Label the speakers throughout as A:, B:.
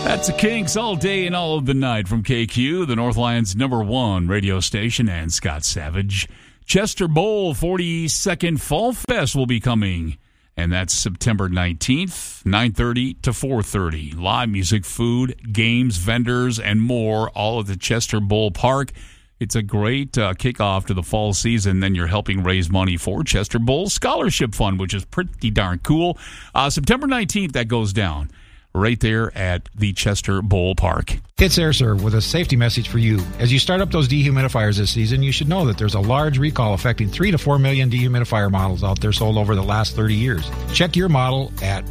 A: That's the Kinks all day and all of the night from KQ, the Northland's #1 radio station, and Scott Savage. Chester Bowl 42nd Fall Fest will be coming, and that's September 19th, 9:30 to 4:30. Live music, food, games, vendors, and more, all at the Chester Bowl Park. It's a great kickoff to the fall season. Then you're helping raise money for Chester Bowl Scholarship Fund, which is pretty darn cool. September 19th, that goes down right there at the Chester Bowl Park.
B: It's AirServe with a safety message for you. As you start up those dehumidifiers this season, you should know that there's a large recall affecting 3 to 4 million dehumidifier models out there sold over the last 30 years. Check your model at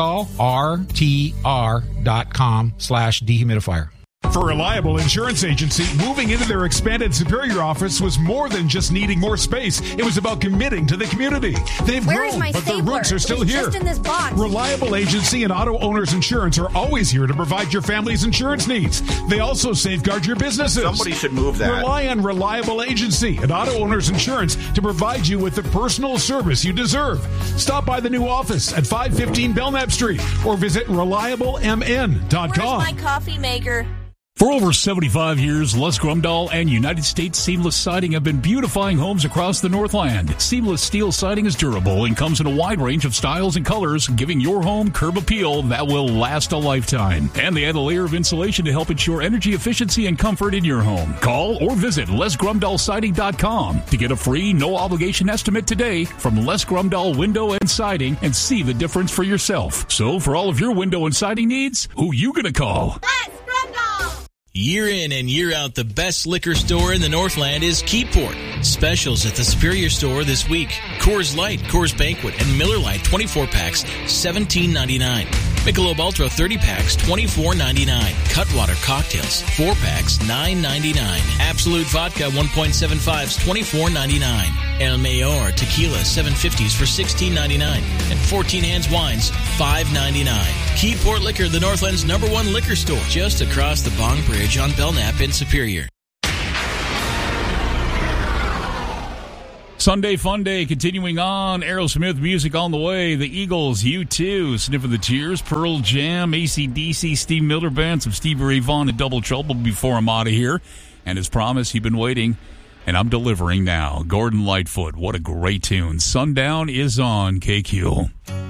B: recallrtr.com/dehumidifier.
C: For Reliable Insurance Agency, moving into their expanded Superior office was more than just needing more space. It was about committing to the community. They've grown, but their roots are still here.
D: Just in this box.
C: Reliable Agency and Auto Owners Insurance are always here to provide your family's insurance needs. They also safeguard your businesses.
E: Somebody should move that.
C: Rely on Reliable Agency and Auto Owners Insurance to provide you with the personal service you deserve. Stop by the new office at 515 Belknap Street or visit reliablemn.com.
D: Where's my coffee maker?
A: For over 75 years, Les Grumdahl and United States Seamless Siding have been beautifying homes across the Northland. Seamless steel siding is durable and comes in a wide range of styles and colors, giving your home curb appeal that will last a lifetime. And they add a layer of insulation to help ensure energy efficiency and comfort in your home. Call or visit LesGrumdahlSiding.com to get a free, no-obligation estimate today from Les Grumdahl Window and Siding and see the difference for yourself. So for all of your window and siding needs, who you gonna call?
D: Les Grumdahl!
F: Year in and year out, the best liquor store in the Northland is Keyport. Specials at the Superior Store this week. Coors Light, Coors Banquet, and Miller Lite 24-packs, $17.99. Michelob Ultra 30-packs, $24.99. Cutwater Cocktails, 4-packs, $9.99. Absolute Vodka 1.75s, $24.99. El Mayor Tequila 750s for $16.99. And 14 Hands Wines, $5.99. Keyport Liquor, the Northland's #1 liquor store, just across the Bong Bridge on Belknap in Superior.
A: Sunday Fun Day continuing on. Aerosmith music on the way. The Eagles, U2, Sniff of the Tears, Pearl Jam, AC/DC, Steve Miller Band, some Stevie Ray Vaughan and Double Trouble before I'm out of here. And as promised, you've been waiting, and I'm delivering now. Gordon Lightfoot, what a great tune. Sundown is on KQ.